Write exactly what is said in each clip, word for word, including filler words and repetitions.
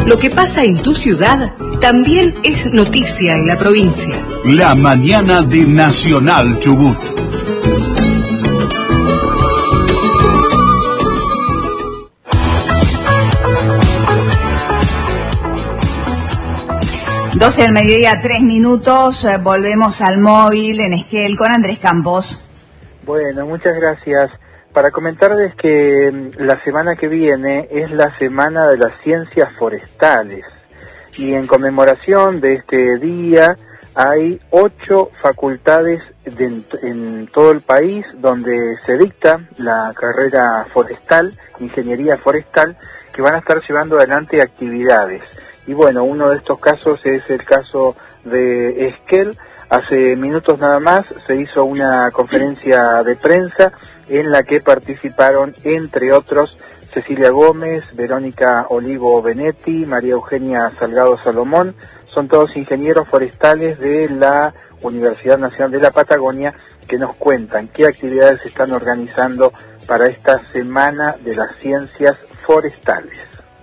Lo que pasa en tu ciudad también es noticia en la provincia. La mañana de Nacional Chubut. doce del mediodía, tres minutos, eh, volvemos al móvil en Esquel con Andrés Campos. Bueno, muchas gracias. Para comentarles que la semana que viene es la Semana de las Ciencias Forestales y en conmemoración de este día hay ocho facultades de, en, en todo el país donde se dicta la carrera forestal, ingeniería forestal, que van a estar llevando adelante actividades. Y bueno, uno de estos casos es el caso de Esquel. Hace minutos nada más se hizo una conferencia de prensa en la que participaron, entre otros, Cecilia Gómez, Verónica Olivo Benetti, María Eugenia Salgado Salomón. Son todos ingenieros forestales de la Universidad Nacional de la Patagonia que nos cuentan qué actividades se están organizando para esta Semana de las Ciencias Forestales.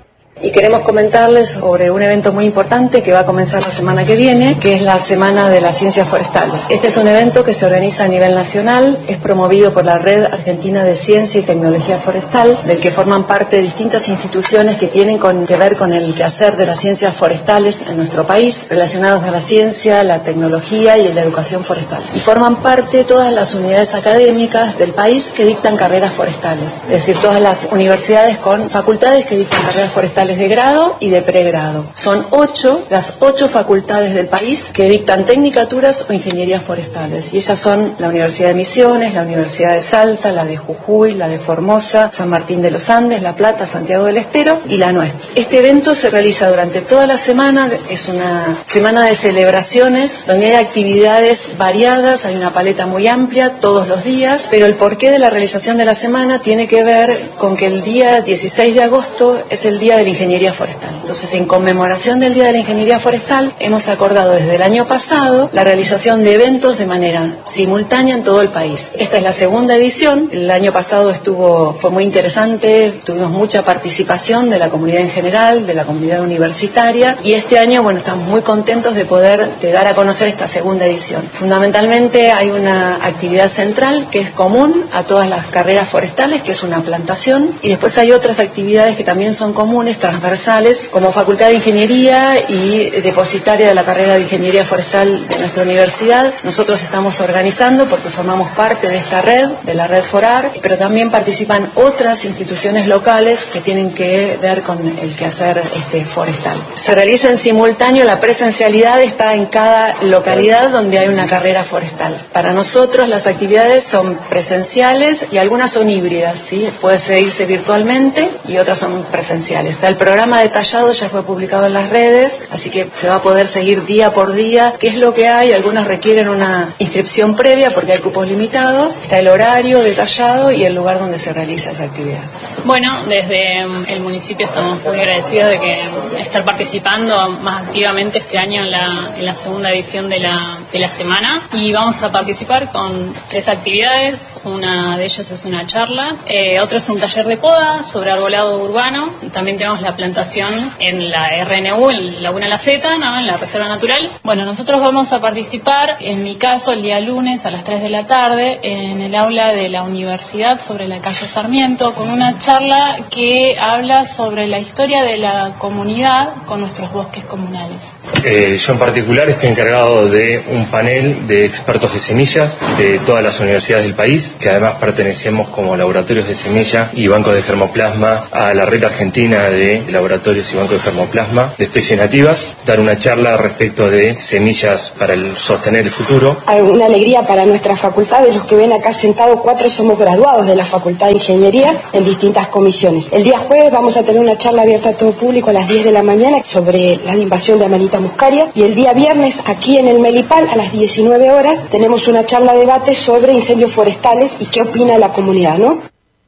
Y queremos comentarles sobre un evento muy importante que va a comenzar la semana que viene, que es la Semana de las Ciencias Forestales. Este es un evento que se organiza a nivel nacional, es promovido por la Red Argentina de Ciencia y Tecnología Forestal, del que forman parte distintas instituciones que tienen con, que ver con el quehacer de las ciencias forestales en nuestro país, relacionados a la ciencia, la tecnología y la educación forestal. Y forman parte todas las unidades académicas del país que dictan carreras forestales, es decir, todas las universidades con facultades que dictan carreras forestales de grado y de pregrado. Son ocho, las ocho facultades del país que dictan tecnicaturas o ingenierías forestales. Y esas son la Universidad de Misiones, la Universidad de Salta, la de Jujuy, la de Formosa, San Martín de los Andes, La Plata, Santiago del Estero y la nuestra. Este evento se realiza durante toda la semana, es una semana de celebraciones donde hay actividades variadas, hay una paleta muy amplia todos los días, pero el porqué de la realización de la semana tiene que ver con que el día dieciséis de agosto es el día del Ingeniería Forestal. Entonces, en conmemoración del Día de la Ingeniería Forestal, hemos acordado desde el año pasado la realización de eventos de manera simultánea en todo el país. Esta es la segunda edición. El año pasado estuvo, fue muy interesante, tuvimos mucha participación de la comunidad en general, de la comunidad universitaria, y este año, bueno, estamos muy contentos de poder de dar a conocer esta segunda edición. Fundamentalmente hay una actividad central que es común a todas las carreras forestales, que es una plantación, y después hay otras actividades que también son comunes, transversales, como Facultad de Ingeniería y depositaria de la carrera de Ingeniería Forestal de nuestra universidad. Nosotros estamos organizando porque formamos parte de esta red, de la red FORAR, pero también participan otras instituciones locales que tienen que ver con el quehacer este, forestal. Se realiza en simultáneo, la presencialidad está en cada localidad donde hay una carrera forestal. Para nosotros las actividades son presenciales y algunas son híbridas, ¿sí? Puede seguirse virtualmente y otras son presenciales. Está el programa detallado, ya fue publicado en las redes, así que se va a poder seguir día por día qué es lo que hay. Algunas requieren una inscripción previa porque hay cupos limitados. Está el horario detallado y el lugar donde se realiza esa actividad. Bueno, desde el municipio estamos muy agradecidos de que estar participando más activamente este año en la, en la segunda edición de la, de la semana, y vamos a participar con tres actividades. Una de ellas es una charla, eh, otra es un taller de poda sobre arbolado urbano. También tenemos la plantación en la R N U, en Laguna La Zeta, ¿no? En la Reserva Natural. Bueno, nosotros vamos a participar, en mi caso, el día lunes a las tres de la tarde, en el aula de la universidad sobre la calle Sarmiento, con una charla que habla sobre la historia de la comunidad con nuestros bosques comunales. Eh, yo en particular estoy encargado de un panel de expertos de semillas de todas las universidades del país, que además pertenecemos como laboratorios de semilla y bancos de germoplasma a la red argentina de laboratorios y bancos de germoplasma de especies nativas, dar una charla respecto de semillas para el sostener el futuro. Una alegría para nuestra facultad, de los que ven acá sentados, cuatro somos graduados de la Facultad de Ingeniería en distintas comisiones. El día jueves vamos a tener una charla abierta a todo público a las diez de la mañana sobre la invasión de Amanita muscaria, y el día viernes aquí en el Melipal a las diecinueve horas tenemos una charla debate sobre incendios forestales y qué opina la comunidad, ¿no?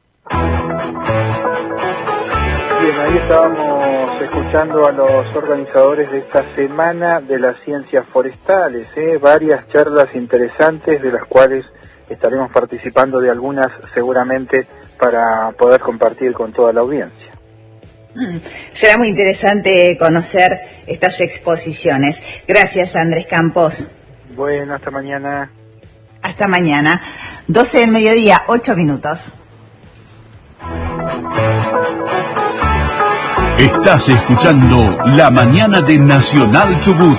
Bien, ahí estábamos escuchando a los organizadores de esta Semana de las Ciencias Forestales, ¿eh? Varias charlas interesantes de las cuales estaremos participando de algunas seguramente para poder compartir con toda la audiencia. Será muy interesante conocer estas exposiciones. Gracias, Andrés Campos. Bueno, hasta mañana. Hasta mañana. doce del mediodía, ocho minutos. Estás escuchando La Mañana de Nacional Chubut.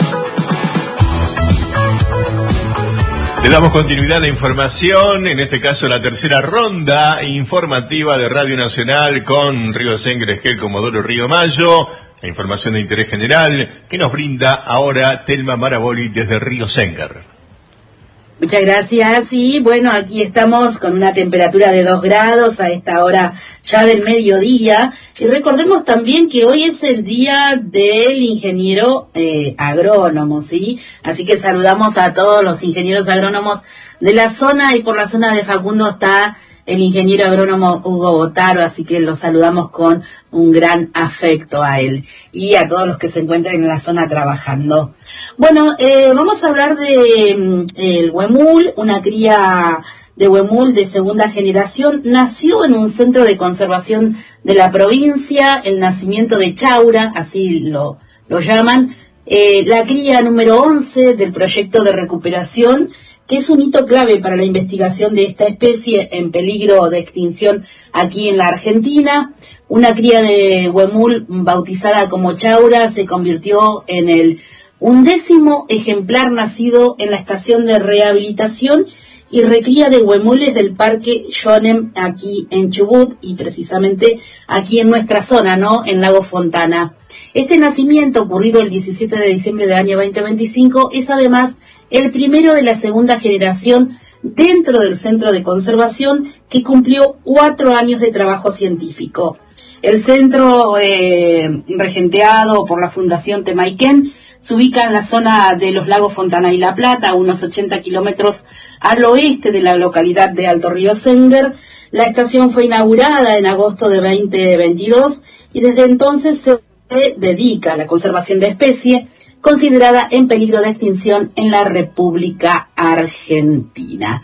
Le damos continuidad a la información, en este caso la tercera ronda informativa de Radio Nacional con Río Senguer, Esquel, Comodoro Río Mayo. La información de interés general que nos brinda ahora Telma Maraboli desde Río Senguer. Muchas gracias. Y bueno, aquí estamos con una temperatura de dos grados a esta hora ya del mediodía. Y recordemos también que hoy es el día del ingeniero eh, agrónomo, ¿sí? Así que saludamos a todos los ingenieros agrónomos de la zona, y por la zona de Facundo está el ingeniero agrónomo Hugo Botaro, así que los saludamos con un gran afecto a él y a todos los que se encuentran en la zona trabajando. Bueno, eh, vamos a hablar de mm, el huemul, una cría de huemul de segunda generación. Nació en un centro de conservación de la provincia, el nacimiento de Chaura, así lo, lo llaman, eh, la cría número once del proyecto de recuperación, que es un hito clave para la investigación de esta especie en peligro de extinción aquí en la Argentina. Una cría de huemul bautizada como Chaura se convirtió en el undécimo ejemplar nacido en la estación de rehabilitación y recría de huemules del Parque Yonem aquí en Chubut, y precisamente aquí en nuestra zona, ¿no? En Lago Fontana. Este nacimiento, ocurrido el diecisiete de diciembre del año veinte veinticinco, es además el primero de la segunda generación dentro del centro de conservación, que cumplió cuatro años de trabajo científico. El centro, eh, regenteado por la Fundación Temaiken, se ubica en la zona de los lagos Fontana y La Plata, a unos ochenta kilómetros al oeste de la localidad de Alto Río Senguer. La estación fue inaugurada en agosto de veinte veintidós y desde entonces se dedica a la conservación de especie considerada en peligro de extinción en la República Argentina.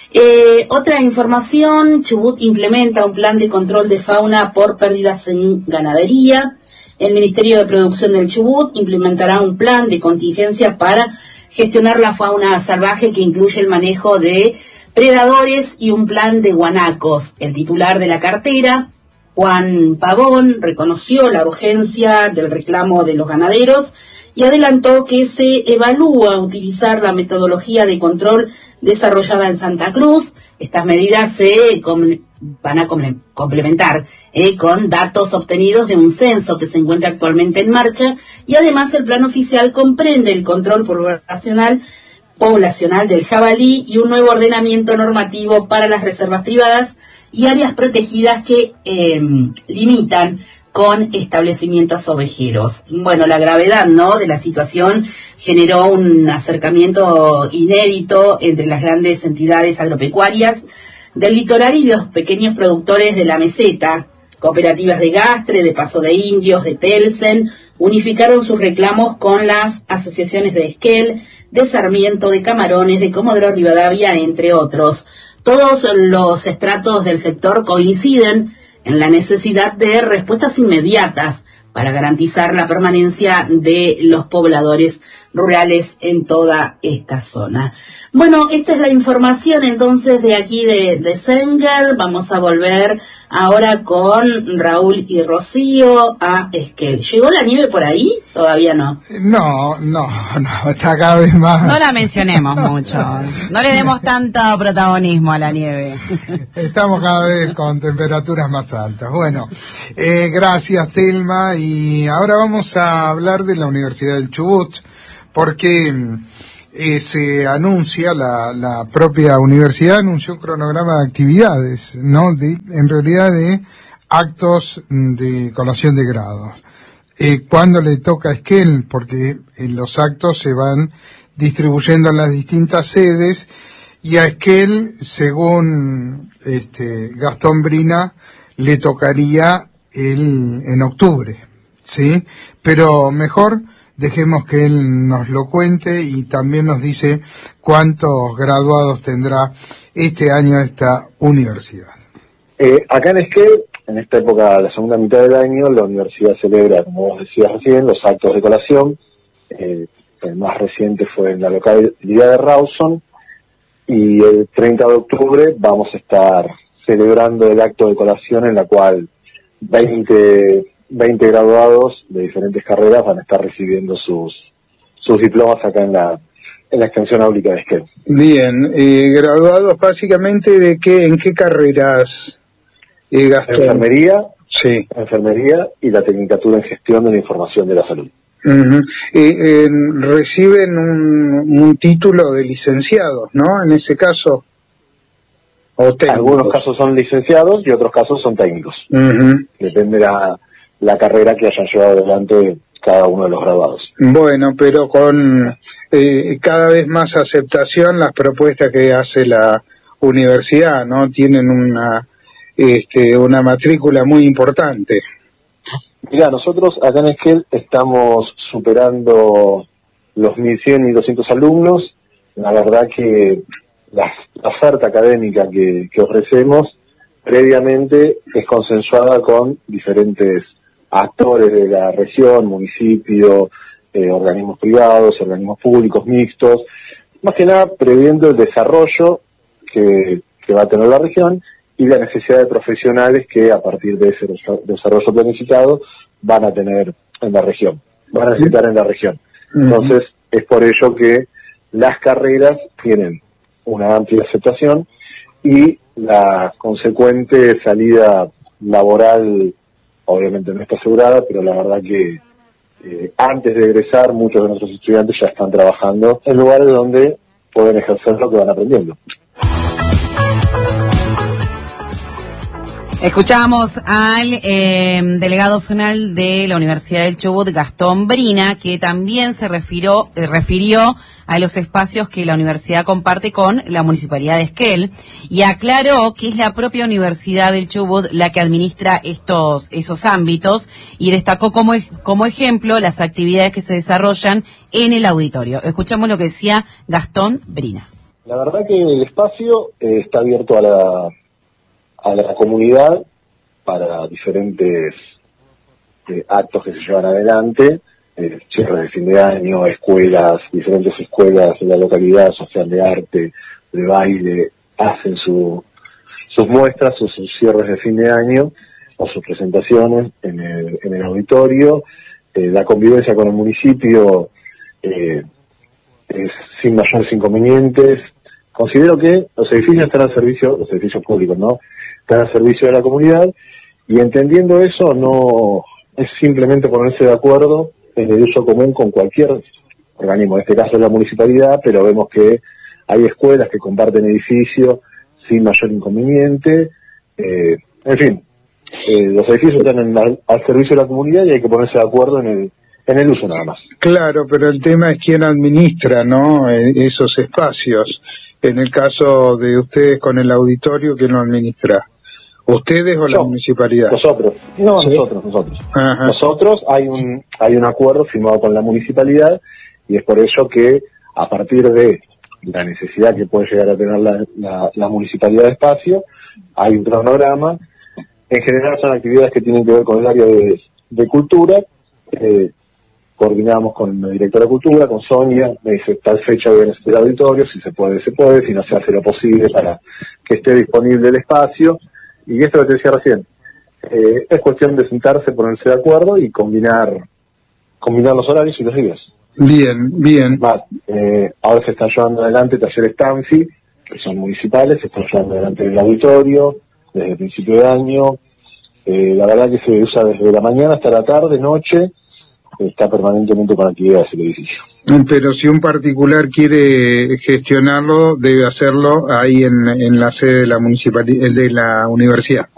Eh, otra información, Chubut implementa un plan de control de fauna por pérdidas en ganadería. El Ministerio de Producción del Chubut implementará un plan de contingencia para gestionar la fauna salvaje, que incluye el manejo de predadores y un plan de guanacos. El titular de la cartera, Juan Pavón, reconoció la urgencia del reclamo de los ganaderos y adelantó que se evalúa utilizar la metodología de control desarrollada en Santa Cruz. Estas medidas se van a complementar eh, con datos obtenidos de un censo que se encuentra actualmente en marcha, y además el plan oficial comprende el control poblacional, poblacional del jabalí y un nuevo ordenamiento normativo para las reservas privadas y áreas protegidas que eh, limitan con establecimientos ovejeros. Bueno, la gravedad, ¿no?, de la situación generó un acercamiento inédito entre las grandes entidades agropecuarias del litoral y los pequeños productores de la meseta. Cooperativas de Gastre, de Paso de Indios, de Telsen, unificaron sus reclamos con las asociaciones de Esquel, de Sarmiento, de Camarones, de Comodoro Rivadavia, entre otros. Todos los estratos del sector coinciden en la necesidad de respuestas inmediatas para garantizar la permanencia de los pobladores rurales en toda esta zona. Bueno, esta es la información entonces de aquí de, de Senguer. Vamos a volver ahora con Raúl y Rocío a Esquel. ¿Llegó la nieve por ahí? Todavía no. No, no, no, está cada vez más. No la mencionemos mucho, no le demos tanto protagonismo a la nieve. Estamos cada vez con temperaturas más altas. Bueno, eh, gracias Telma, y ahora vamos a hablar de la Universidad del Chubut, porque eh, se anuncia, la, la propia universidad anunció un cronograma de actividades, ¿no? De, en realidad de actos de colación de grados. Eh, ¿Cuándo le toca a Esquel? Porque eh, los actos se van distribuyendo en las distintas sedes, y a Esquel, según este, Gastón Brina, le tocaría el, en octubre, ¿sí? Pero mejor dejemos que él nos lo cuente y también nos dice cuántos graduados tendrá este año esta universidad. Eh, acá en Esquel en esta época, la segunda mitad del año, la universidad celebra, como vos decías recién, los actos de colación. Eh, el más reciente fue en la localidad de Rawson, y el treinta de octubre vamos a estar celebrando el acto de colación en la cual veinte, veinte graduados de diferentes carreras van a estar recibiendo sus, sus diplomas acá en la, en la extensión áulica de Esquel. Bien, eh, graduados básicamente de qué, ¿en qué carreras? Eh, enfermería, sí. enfermería y la tecnicatura en gestión de la información de la salud. Uh-huh. eh, eh, reciben un, un título de licenciados, ¿no? En ese caso. O algunos casos son licenciados y otros casos son técnicos. Uh-huh. Depende de la, la carrera que hayan llevado adelante cada uno de los graduados. Bueno, pero con eh, cada vez más aceptación las propuestas que hace la universidad, ¿no? Tienen una este, una matrícula muy importante. Mira, nosotros acá en Esquel estamos superando los mil cien y doscientos alumnos. La verdad que la, la oferta académica que, que ofrecemos previamente es consensuada con diferentes actores de la región, municipio, eh, organismos privados, organismos públicos mixtos, más que nada previendo el desarrollo que, que va a tener la región y la necesidad de profesionales que a partir de ese desarrollo planificado van a tener en la región, van a necesitar en la región. Entonces, es por ello que las carreras tienen una amplia aceptación y la consecuente salida laboral obviamente no está asegurada, pero la verdad que eh, antes de egresar muchos de nuestros estudiantes ya están trabajando en lugares donde pueden ejercer lo que van aprendiendo. Escuchamos al eh, delegado zonal de la Universidad del Chubut, Gastón Brina, que también se refirió, eh, refirió a los espacios que la universidad comparte con la Municipalidad de Esquel y aclaró que es la propia Universidad del Chubut la que administra estos esos ámbitos y destacó como, como ejemplo las actividades que se desarrollan en el auditorio. Escuchamos lo que decía Gastón Brina. La verdad que el espacio eh, está abierto a la a la comunidad para diferentes eh, actos que se llevan adelante, eh, cierre de fin de año, escuelas, diferentes escuelas en la localidad, social de arte, de baile, hacen su, sus muestras, sus, sus cierres de fin de año o sus presentaciones en el, en el auditorio. Eh, la convivencia con el municipio eh, es sin mayores inconvenientes. Considero que los edificios están al servicio, los edificios públicos, ¿no? Están al servicio de la comunidad, y entendiendo eso no es simplemente ponerse de acuerdo en el uso común con cualquier organismo, en este caso es la municipalidad, pero vemos que hay escuelas que comparten edificios sin mayor inconveniente, eh, en fin, eh, los edificios están en la, al servicio de la comunidad y hay que ponerse de acuerdo en el, en el uso nada más. Claro, pero el tema es quién administra, ¿no?, esos espacios. En el caso de ustedes con el auditorio, ¿quién lo administra? ¿Ustedes o la Yo, municipalidad? Nosotros. No, ¿Sí? nosotros, nosotros. Ajá. Nosotros hay un hay un acuerdo firmado con la municipalidad y es por eso que a partir de la necesidad que puede llegar a tener la, la, la municipalidad de espacio, hay un cronograma. En general son actividades que tienen que ver con el área de, de cultura. Eh, coordinamos con la directora de cultura, con Sonia, me dice tal fecha voy a necesitar el auditorio, si se puede, se puede, si no se hace lo posible para que esté disponible el espacio. Y esto lo que te decía recién, eh, es cuestión de sentarse, ponerse de acuerdo y combinar combinar los horarios y los días. Bien, bien. Más, eh, ahora se están llevando adelante talleres TANFI, que son municipales, se están llevando adelante el auditorio desde el principio de año. Eh, la verdad que se usa desde la mañana hasta la tarde, noche, está permanentemente con actividades el edificio. Pero si un particular quiere gestionarlo, debe hacerlo ahí en, en la sede de la municipalidad, de la universidad.